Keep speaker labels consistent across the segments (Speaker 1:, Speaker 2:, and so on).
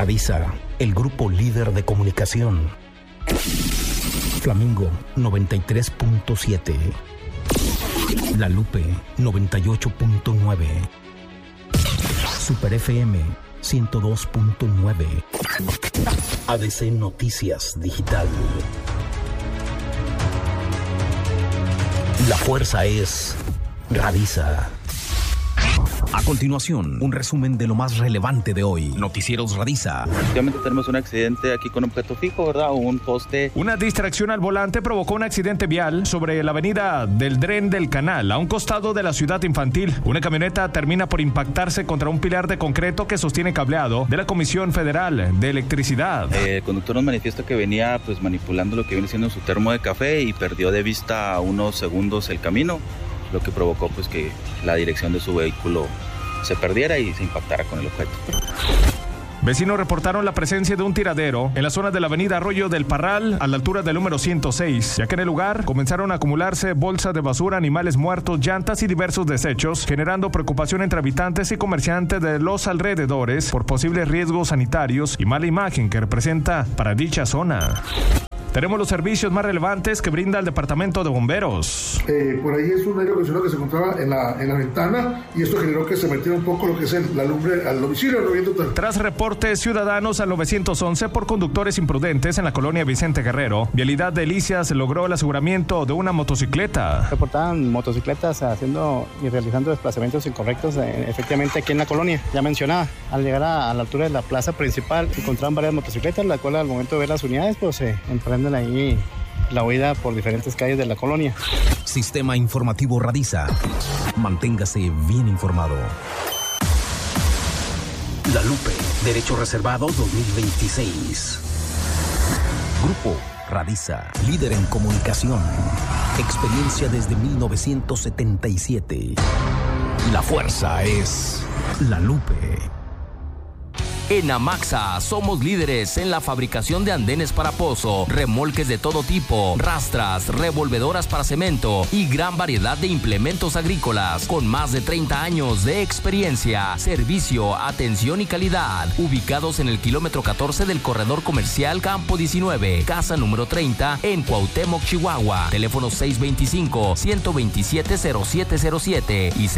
Speaker 1: Radisa, el grupo líder de comunicación. Flamingo 93.7. La Lupe 98.9. Super FM 102.9. ADC Noticias Digital. La fuerza es Radisa. A continuación, un resumen de lo más relevante de hoy. Noticieros Radisa.
Speaker 2: Efectivamente tenemos un accidente aquí con objeto fijo, ¿verdad? O un poste.
Speaker 3: Una distracción al volante provocó un accidente vial sobre la avenida del Dren del Canal, a un costado de la ciudad infantil. Una camioneta termina por impactarse contra un pilar de concreto que sostiene cableado de la Comisión Federal de Electricidad.
Speaker 2: El conductor nos manifiesta que venía manipulando lo que viene siendo su termo de café y perdió de vista unos segundos el camino, lo que provocó que la dirección de su vehículo se perdiera y se impactara con el objeto.
Speaker 3: Vecinos reportaron la presencia de un tiradero en la zona de la avenida Arroyo del Parral, a la altura del número 106, ya que en el lugar comenzaron a acumularse bolsas de basura, animales muertos, llantas y diversos desechos, generando preocupación entre habitantes y comerciantes de los alrededores por posibles riesgos sanitarios y mala imagen que representa para dicha zona. Tenemos los servicios más relevantes que brinda el Departamento de Bomberos.
Speaker 4: Por ahí es un aire acondicionado que se encontraba en la ventana y esto generó que se metiera un poco lo que es la lumbre al domicilio.
Speaker 3: Tras reportes ciudadanos al 911 por conductores imprudentes en la colonia Vicente Guerrero, Vialidad Delicias logró el aseguramiento de una motocicleta.
Speaker 5: Reportaban motocicletas haciendo y realizando desplazamientos incorrectos efectivamente aquí en la colonia, ya mencionada. Al llegar a la altura de la plaza principal encontraron varias motocicletas, la cual al momento de ver las unidades se emprenden ahí la huida por diferentes calles de la colonia.
Speaker 1: Sistema Informativo Radisa. Manténgase bien informado. La Lupe, Derecho Reservado 2026. Grupo Radisa, líder en comunicación. Experiencia desde 1977. La fuerza es La Lupe.
Speaker 6: En Amaxa somos líderes en la fabricación de andenes para pozo, remolques de todo tipo, rastras, revolvedoras para cemento y gran variedad de implementos agrícolas con más de 30 años de experiencia, servicio, atención y calidad. Ubicados en el kilómetro 14 del corredor comercial Campo 19, casa número 30 en Cuauhtémoc, Chihuahua. Teléfono 625-127-0707 y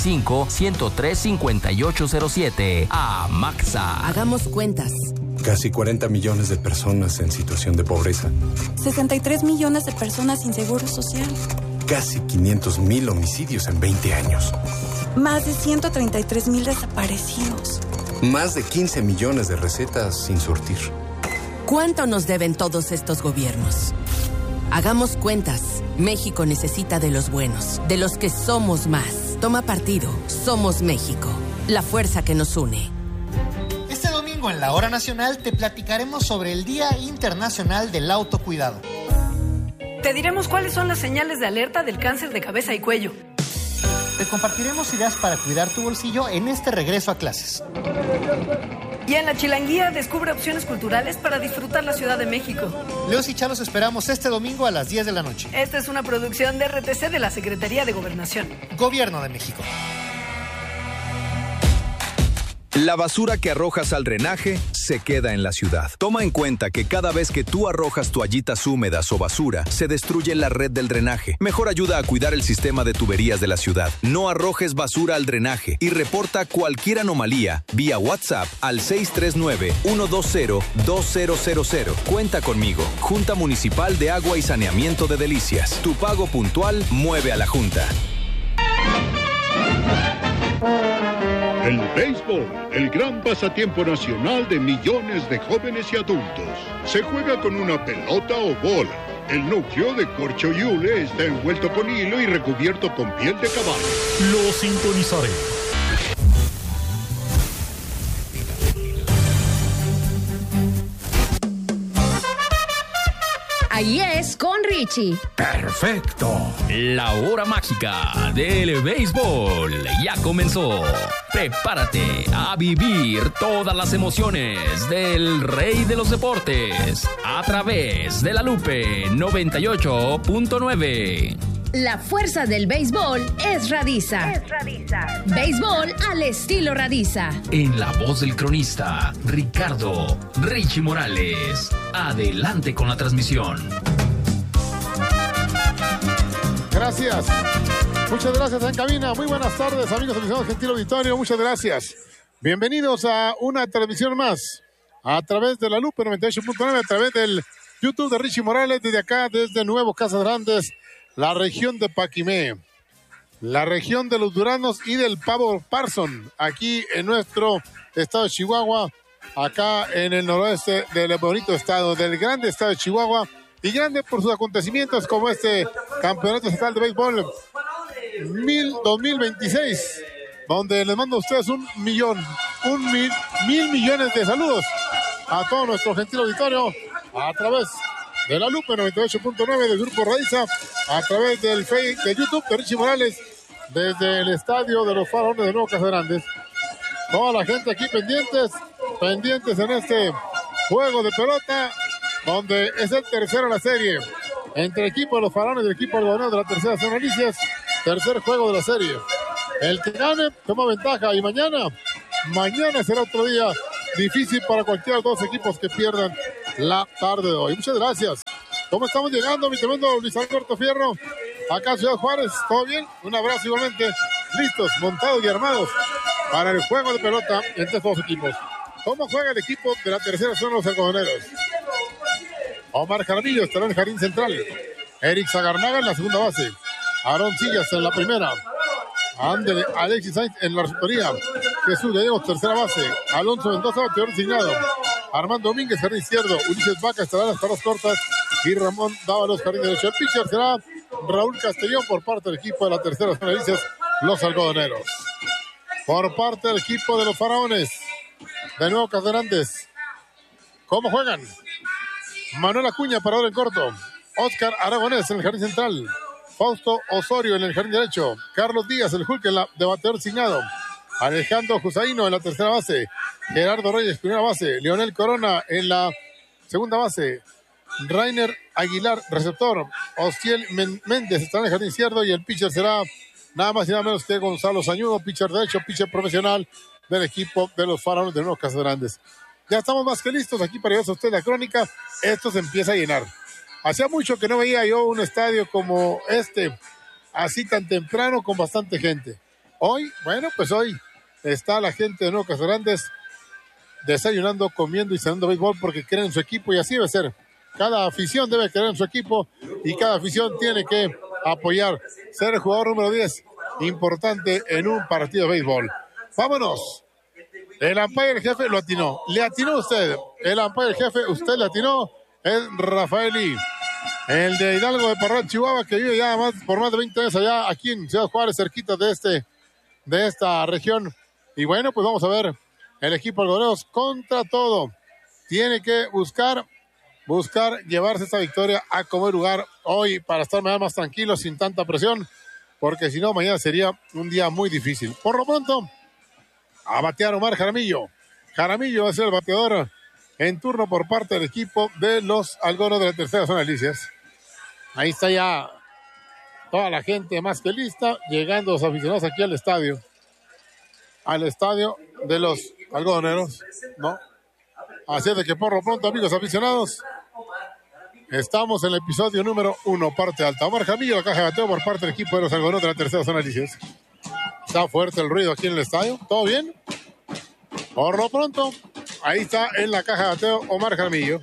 Speaker 6: 625-103-5807. Amaxa.
Speaker 7: Hagamos cuentas.
Speaker 8: Casi 40 millones de personas en situación de pobreza.
Speaker 7: 63 millones de personas sin seguro social.
Speaker 8: Casi 500,000 homicidios en 20 años.
Speaker 7: Más de 133,000 desaparecidos.
Speaker 8: Más de 15 millones de recetas sin surtir.
Speaker 7: ¿Cuánto nos deben todos estos gobiernos? Hagamos cuentas. México necesita de los buenos, de los que somos más. Toma partido. Somos México. La fuerza que nos une.
Speaker 9: En la Hora Nacional te platicaremos sobre el Día Internacional del Autocuidado.
Speaker 10: Te diremos cuáles son las señales de alerta del cáncer de cabeza y cuello.
Speaker 9: Te compartiremos ideas para cuidar tu bolsillo en este regreso a clases.
Speaker 10: Y en la Chilanguía descubre opciones culturales para disfrutar la Ciudad de México.
Speaker 9: Leos y Chalos esperamos este domingo a las 10 de la noche.
Speaker 10: Esta es una producción de RTC de la Secretaría de Gobernación.
Speaker 9: Gobierno de México.
Speaker 11: La basura que arrojas al drenaje se queda en la ciudad. Toma en cuenta que cada vez que tú arrojas toallitas húmedas o basura, se destruye la red del drenaje. Mejor ayuda a cuidar el sistema de tuberías de la ciudad. No arrojes basura al drenaje y reporta cualquier anomalía vía WhatsApp al 639-120-2000. Cuenta conmigo. Junta Municipal de Agua y Saneamiento de Delicias. Tu pago puntual mueve a la Junta.
Speaker 12: El béisbol, el gran pasatiempo nacional de millones de jóvenes y adultos. Se juega con una pelota o bola. El núcleo de corcho y hule está envuelto con hilo y recubierto con piel de caballo.
Speaker 13: Lo sintonizaré.
Speaker 14: Ahí es con Richie.
Speaker 6: ¡Perfecto! La hora mágica del béisbol ya comenzó. Prepárate a vivir todas las emociones del rey de los deportes a través de La Lupe 98.9.
Speaker 14: La fuerza del béisbol es Radisa. Béisbol al estilo Radisa.
Speaker 1: En la voz del cronista, Ricardo Richie Morales. Adelante con la transmisión.
Speaker 15: Gracias. Muchas gracias en cabina. Muy buenas tardes, amigos aficionados, gentil auditorio. Muchas gracias. Bienvenidos a una transmisión más a través de la Lupe 98.9, a través del YouTube de Richie Morales, desde acá, desde Nuevo Casas Grandes, la región de Paquimé, la región de los Duranos y del Pavo Parson, aquí en nuestro estado de Chihuahua, acá en el noroeste del bonito estado, del grande estado de Chihuahua, y grande por sus acontecimientos como este Campeonato Estatal de Béisbol 2026, donde les mando a ustedes mil millones de saludos a todo nuestro gentil auditorio a través de la Lupe 98.9 del Grupo Radisa, a través del Facebook de YouTube de Richie Morales, desde el estadio de los Faraones de Nuevo Casas Grandes. Toda la gente aquí pendientes en este juego de pelota, donde es el tercero de la serie entre el equipo de los Faraones y el equipo algodonero de la tercera zona Alicias. Tercer juego de la serie. El que gane toma ventaja, y mañana será otro día difícil para cualquiera de los dos equipos que pierdan la tarde de hoy. Muchas gracias. ¿Cómo estamos llegando, mi tremendo Luis Alberto Fierro? Acá Ciudad Juárez, ¿todo bien? Un abrazo igualmente. Listos, montados y armados para el juego de pelota entre estos dos equipos. ¿Cómo juega el equipo de la tercera zona los algodoneros? Omar Jaramillo estará en el jardín central. Eric Zagarnaga en la segunda base. Aarón Sillas en la primera. Ándele, Alexis Sainz en la receptoría. Jesús Gallegos, tercera base. Alonso Mendoza, bateador designado. Armando Domínguez, jardín izquierdo. Ulises Vaca estará en las paras cortas. Y Ramón Dávalos, jardín derecho. El pitcher será Raúl Castellón por parte del equipo de la tercera zona de los algodoneros. Por parte del equipo de los Faraones de Nuevo Casas Grandes. ¿Cómo juegan? Manuel Acuña, parador en corto. Oscar Aragonés en el jardín central. Fausto Osorio en el jardín derecho. Carlos Díaz, el Hulk, de bateador designado. Alejandro Jusaino en la tercera base. Gerardo Reyes, primera base. Leonel Corona en la segunda base. Rainer Aguilar, receptor. Ostiel Méndez está en el jardín izquierdo. Y el pitcher será nada más y nada menos que Gonzalo Sañudo, pitcher derecho, pitcher profesional del equipo de los Faraones de Nuevo Casas Grandes. Ya estamos más que listos aquí para llevarse a usted la crónica. Esto se empieza a llenar. Hacía mucho que no veía yo un estadio como este, así tan temprano, con bastante gente. Hoy está la gente de Nuevo Casas Grandes desayunando, comiendo y cenando béisbol porque creen en su equipo, y así debe ser. Cada afición debe creer en su equipo y cada afición tiene que apoyar, ser el jugador número 10 importante en un partido de béisbol. ¡Vámonos! El umpire jefe lo atinó. Le atinó usted. El umpire jefe, usted le atinó. Es Rafaeli, el de Hidalgo de Parral, Chihuahua, que vive ya por más de 20 años allá, aquí en Ciudad Juárez, cerquita de esta región. Y bueno, pues vamos a ver el equipo algodoneros contra todo. Tiene que buscar llevarse esta victoria a como lugar hoy para estar más tranquilo, sin tanta presión, porque si no, mañana sería un día muy difícil. Por lo pronto, a batear Omar Jaramillo. Jaramillo va a ser el bateador en turno por parte del equipo de los algodoneros de la tercera zona de Alicias. Ahí está ya toda la gente más que lista, llegando los aficionados aquí al estadio de los algodoneros, ¿no? Así es de que por lo pronto, amigos aficionados, estamos en el episodio número 1, parte alta. Omar Jaramillo, la caja de bateo por parte del equipo de los algodoneros de la tercera zona de Alicias. Está fuerte el ruido aquí en el estadio. ¿Todo bien? Por lo pronto, ahí está en la caja de bateo Omar Jaramillo.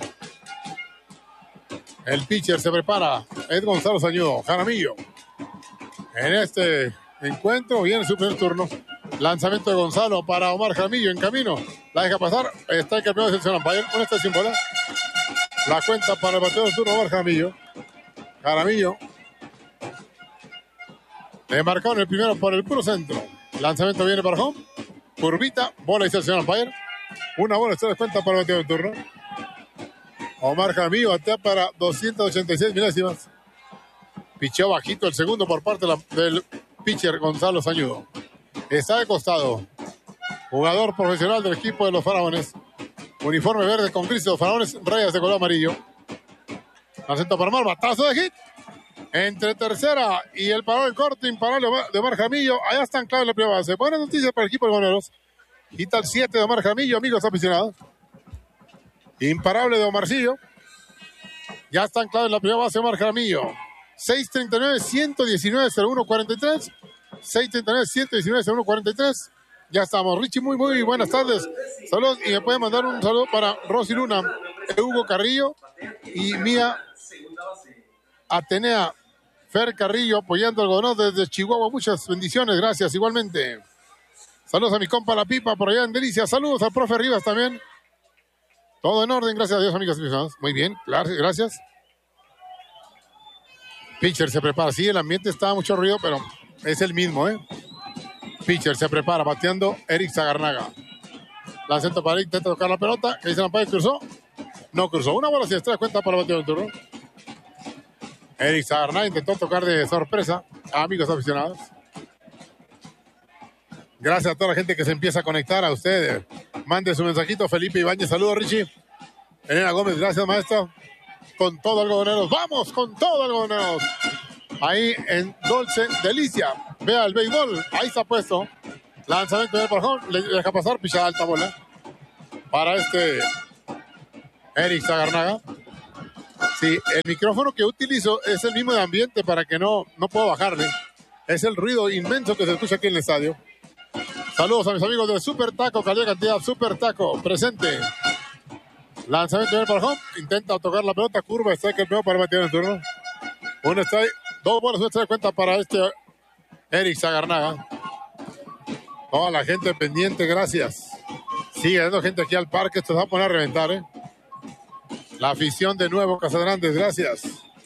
Speaker 15: El pitcher se prepara. Es Gonzalo Sañudo. Jaramillo. En este encuentro viene su primer turno. Lanzamiento de Gonzalo para Omar Jaramillo en camino. La deja pasar. Está en campeón de sección umpire. Con esta sin bola. La cuenta para el bateador de turno Omar Jaramillo. Jaramillo. Le marcaron el primero por el puro centro. Lanzamiento viene para home. Curvita, bola y sección umpire. Una bola se descuenta para el bateador de turno. Omar Jaramillo batea para 286 milésimas. Picheo bajito el segundo por parte del pitcher Gonzalo Sañudo. Está de costado. Jugador profesional del equipo de los Faraones. Uniforme verde con gris de los Faraones, rayas de color amarillo. Acento para Omar, batazo de hit. Entre tercera y el parado del corte imparable de Omar Jaramillo. Allá están clave en la primera base. Buenas noticias para el equipo de Goneros. Quita el 7 de Omar Jaramillo, amigos aficionados. Imparable de Omarcillo. Ya están clave en la primera base Omar Jaramillo. 639-119-0143. 639-119-0143. Ya estamos. Richie, muy buenas tardes. Saludos. Y me pueden mandar un saludo para Rosy Luna, Hugo Carrillo y Mía Atenea. Fer Carrillo apoyando al gobernador desde Chihuahua. Muchas bendiciones. Gracias. Igualmente. Saludos a mi compa La Pipa por allá en Delicia. Saludos al profe Rivas también. Todo en orden. Gracias a Dios, amigos. Muy bien. Gracias. Pitcher se prepara. Sí, el ambiente está mucho ruido, pero es el mismo, ¿eh? Pitcher se prepara, bateando Eric Zagarnaga. Lanzamiento para Eric, intenta tocar la pelota. ¿Qué dice la Pared? ¿Cruzó? No cruzó. Una bola, si se da cuenta para el bateo en turno. Eric Zagarnaga intentó tocar de sorpresa a amigos aficionados. Gracias a toda la gente que se empieza a conectar a ustedes. Mande su mensajito. Felipe Ibáñez, saludos, Richie. Elena Gómez, gracias, maestro. Con todo algodoneros. ¡Vamos con todo algodoneros! Ahí en Dulce Delicia. Vea el béisbol. Ahí está puesto. Lanzamiento del parjón. Le deja pasar. Pichada alta bola. Para Eric Zagarnaga. Sí, el micrófono que utilizo es el mismo de ambiente para que no puedo bajarle. Es el ruido inmenso que se escucha aquí en el estadio. Saludos a mis amigos de Super Taco, calidad cantidad, Super Taco, presente. Lanzamiento del parjón, intenta tocar la pelota, curva, strike el primero para batir en el turno. Un strike, dos bolas, un strike cuenta para Eric Zagarnaga. Toda la gente pendiente, gracias. Sigue dando gente aquí al parque, esto se va a poner a reventar, ¿eh? La afición de nuevo, Casadrantes, gracias.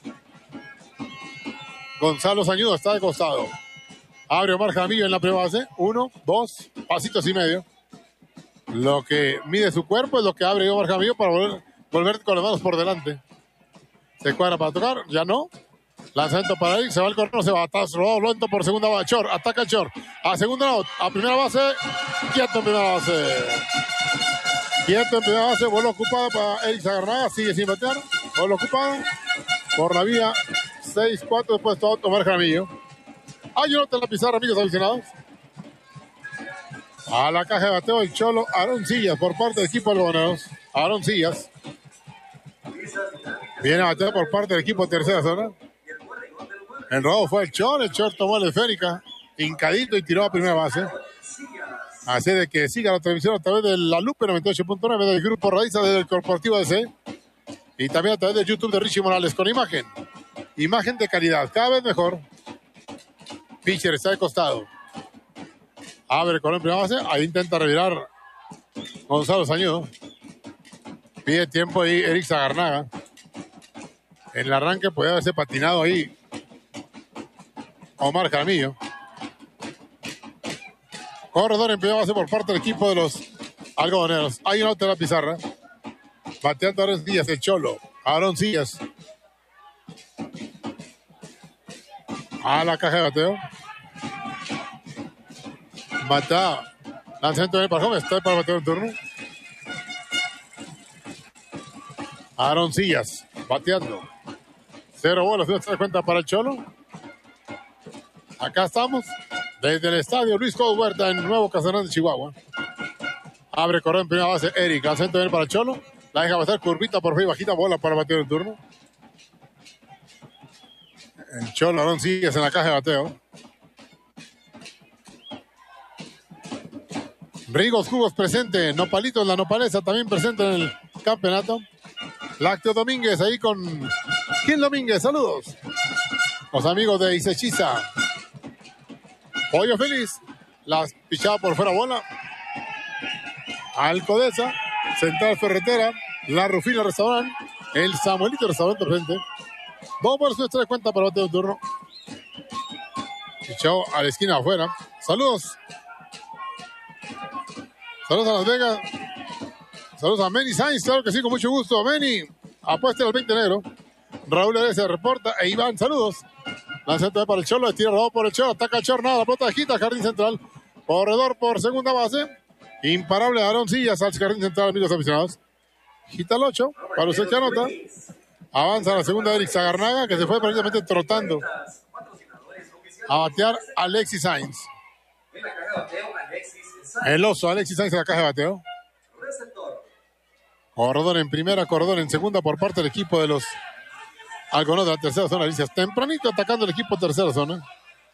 Speaker 15: Gonzalo Sañudo está de costado. Abre Omar Jaramillo en la primera base. 1, 2, pasitos y medio. Lo que mide su cuerpo es lo que abre Omar Jaramillo para volver con las manos por delante. Se cuadra para tocar, ya no. Lanzamiento para ahí, se va el corredor, se va. Está rodado lento por segunda base. Short, ataca el short. A segunda out, a primera base. Quieto en primera base. Quieto en primera base, bola ocupada para Eric Zagarnaga, sigue sin batear. Bola ocupada por la vía 6-4, después todo Omar Jaramillo. Hay un en la pizarra, amigos aficionados. A la caja de bateo el Cholo Aarón Sillas por parte del equipo de Algodoneros. Aarón Sillas. Viene a batear por parte del equipo de tercera zona. El robo fue el Cholo tomó la esférica, hincadito y tiró a primera base. Así de que siga la transmisión a través de la Lupe 98.9 del Grupo Radiza desde el Corporativo DC. Y también a través de YouTube de Richie Morales con imagen. Imagen de calidad, cada vez mejor. Pitcher está de costado. Abre con el primera base. Ahí intenta revirar Gonzalo Sañudo. Pide tiempo ahí Eric Zagarnaga. En el arranque puede haberse patinado ahí Omar Jaramillo. Corredor en primera base por parte del equipo de los algodoneros. Hay un auto en la pizarra. Bateando Aarón Sillas, el Cholo. Aarón Sillas. A la caja de bateo. Batea. Lanzamiento del parjón. Está para bateo en turno. Aarón Sillas. Bateando. 0 bolas. ¿Se da cuenta para el Cholo? Acá estamos. Desde el estadio Luis Codo Huerta en Nuevo Casanán de Chihuahua. Abre corredor en primera base. Eric. Lanzamiento del para el Cholo. La deja pasar curvita por fin. Bajita bola para bateo en turno. El Cholo Aarón Sillas en la caja de bateo. Rigos Jugos presente. Nopalitos, la nopalesa también presente en el campeonato. Lácteo Domínguez ahí con Gil Domínguez. Saludos. Los amigos de Isechiza. Pollo Feliz. Las pichaba por fuera bola. Alcodesa. Central Ferretera. La Rufina Restaurant. El Samuelito Restaurante presente. 2 por su extra de cuenta para bateo de turno. Pichao a la esquina afuera. Saludos. Saludos a Las Vegas. Saludos a Manny Sainz, claro que sí, con mucho gusto. Manny, apuesta al 20 negro. Raúl Herez se reporta. E Iván, saludos. Lanzamiento para el Cholo, le tira rodado por el Cholo. Ataca el Cholo, nada, la pelota agita, jardín central. Corredor por segunda base. Imparable Aarón Sillas al jardín central, amigos aficionados. Gita el 8, para usted que anota. Avanza la segunda Eric Zagarnaga, que se fue prácticamente trotando a batear Alexis Sainz. El oso Alexis Sainz en la caja de bateo. Corredor en primera, corredor en segunda por parte del equipo de los Algodones de la tercera zona. Alicias tempranito atacando el equipo tercera zona.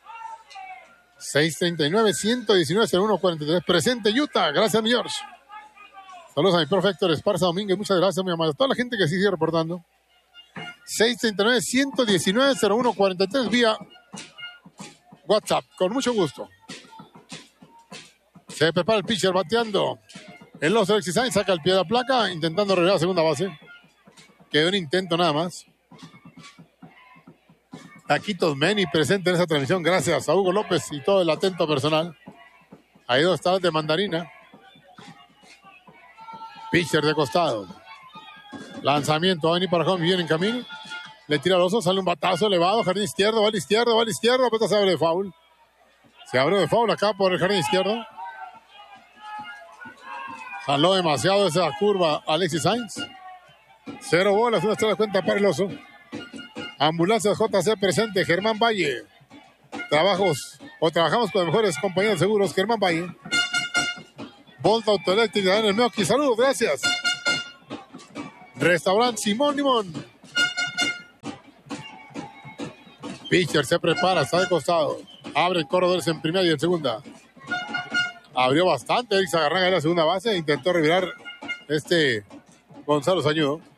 Speaker 15: 6:39, 119-01-43. Presente Utah. Gracias, mi George. Saludos a mi profe Héctor Esparza Domínguez. Muchas gracias, mi amado. Toda la gente que sigue reportando. 6:39, 119-01-43 vía WhatsApp. Con mucho gusto. Se prepara el pitcher bateando. El oso Alexis Sainz saca el pie de la placa, intentando regresar a segunda base. Quedó un intento nada más. Taquitos Meni presente en esa transmisión. Gracias a Hugo López y todo el atento personal. Ahí donde está el de mandarina. Pitcher de costado. Lanzamiento. Va a venir para home. Viene en camino. Le tira al oso. Sale un batazo elevado. Jardín izquierdo. Va al izquierdo. Va al izquierdo. Pero se abre de foul. Se abrió de foul acá por el jardín izquierdo. Jaló demasiado esa curva Alexis Sainz. 0 bolas, una estrella de cuenta para el oso. Ambulancias JC presente, Germán Valle. Trabajamos con los mejores compañías de seguros, Germán Valle. Volta Autoeléctrica en el Meoqui. Saludos, gracias. Restaurante Simón Limón. Pitcher se prepara, está de costado. Abre corredores en primera y en segunda. Abrió bastante Eric Zagarnaga en la segunda base. Intentó revirar Gonzalo Sañudo.